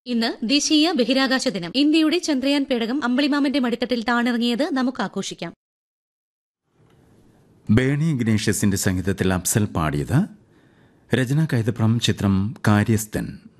ഇന്ന് ദേശീയ ബഹിരാകാശ ദിനം. ഇന്ത്യയുടെ ചന്ദ്രയാൻ പേടകം അമ്പിളിമാമന്റെ മടിത്തട്ടിൽ താണിറങ്ങിയത് നമുക്ക് ആഘോഷിക്കാം. ബേണി ഇഗ്നേഷ്യസിന്റെ സംഗീതത്തിൽ അഫ്സൽ പാടിയത്. രചന കൈതപ്രം, ചിത്രം കാര്യസ്ഥൻ.